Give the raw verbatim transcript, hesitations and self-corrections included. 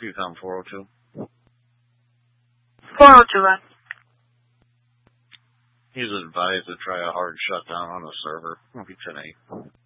You come four oh two. four oh two, Ron. He's advised to try a hard shutdown on the server. Maybe ten eight.